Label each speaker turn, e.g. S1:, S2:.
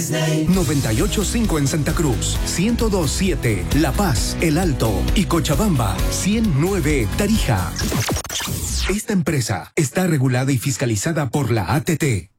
S1: Disney.
S2: 98.5 en Santa Cruz, 102.7 La Paz, El Alto y Cochabamba, 100.9 Tarija. Esta empresa está regulada y fiscalizada por la ATT.